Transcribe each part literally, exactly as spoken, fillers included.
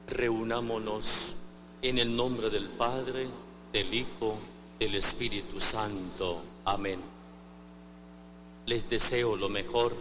Reunámonos en el nombre del Padre, del Hijo, del Espíritu Santo. Amén. Les deseo lo mejor.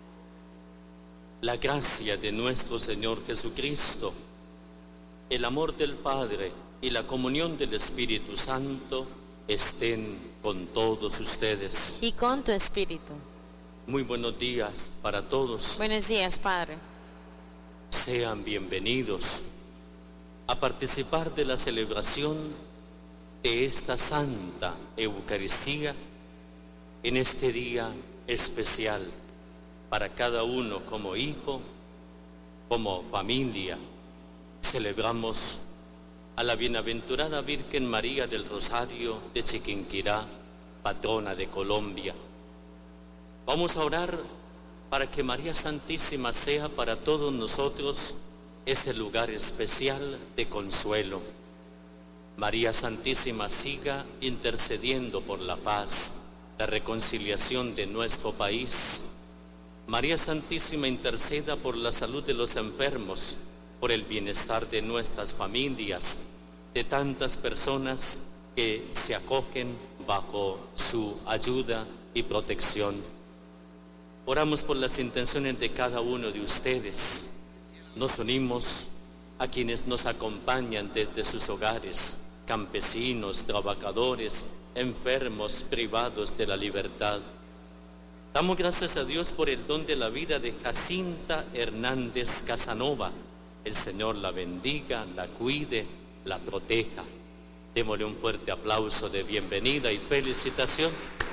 La gracia de nuestro Señor Jesucristo, el amor del Padre y la comunión del Espíritu Santo estén con todos ustedes. Y con tu espíritu. Muy buenos días para todos. Buenos días, Padre. Sean bienvenidos a participar de la celebración de esta Santa Eucaristía en este día especial para cada uno como hijo, como familia. Celebramos a la bienaventurada Virgen María del Rosario de Chiquinquirá, patrona de Colombia. Vamos a orar para que María Santísima sea para todos nosotros ese lugar especial de consuelo. María Santísima siga intercediendo por la paz, la reconciliación de nuestro país. María Santísima interceda por la salud de los enfermos, por el bienestar de nuestras familias, de tantas personas que se acogen bajo su ayuda y protección. Oramos por las intenciones de cada uno de ustedes. Nos unimos a quienes nos acompañan desde sus hogares, campesinos, trabajadores, enfermos, privados de la libertad. Damos gracias a Dios por el don de la vida de Jacinta Hernández Casanova. El Señor la bendiga, la cuide, la proteja. Démosle un fuerte aplauso de bienvenida y felicitación.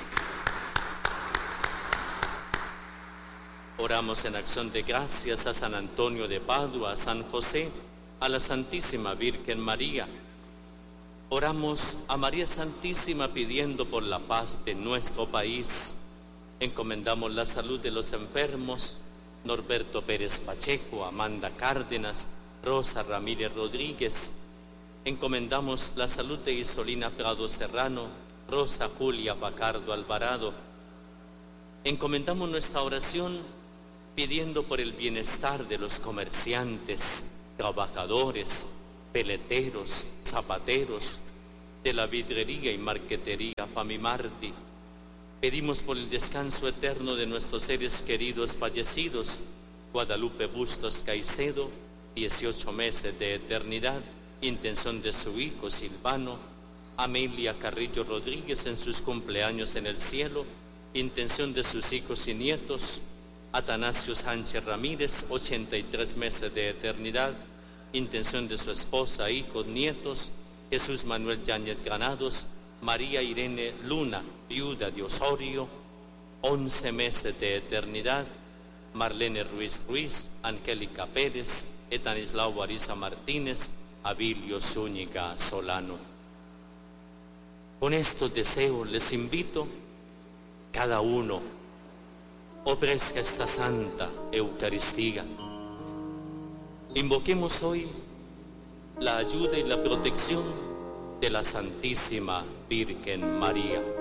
Oramos en acción de gracias a San Antonio de Padua, a San José, a la Santísima Virgen María. Oramos a María Santísima pidiendo por la paz de nuestro país. Encomendamos la salud de los enfermos, Norberto Pérez Pacheco, Amanda Cárdenas, Rosa Ramírez Rodríguez. Encomendamos la salud de Isolina Prado Serrano, Rosa Julia Bacardo Alvarado. Encomendamos nuestra oración pidiendo por el bienestar de los comerciantes, trabajadores, peleteros, zapateros, de la vidrería y marquetería Famimarti. Pedimos por el descanso eterno de nuestros seres queridos fallecidos, Guadalupe Bustos Caicedo, dieciocho meses de eternidad, intención de su hijo Silvano, Amelia Carrillo Rodríguez en sus cumpleaños en el cielo, intención de sus hijos y nietos, Atanasio Sánchez Ramírez, ochenta y tres meses de eternidad, intención de su esposa, hijos, nietos, Jesús Manuel Yáñez Granados, María Irene Luna, viuda de Osorio, once meses de eternidad, Marlene Ruiz Ruiz, Angélica Pérez, Etanislao Ariza Martínez, Abilio Zúñiga Solano. Con estos deseos les invito, cada uno ofrezca esta Santa Eucaristía. Invoquemos hoy la ayuda y la protección de la Santísima Virgen María.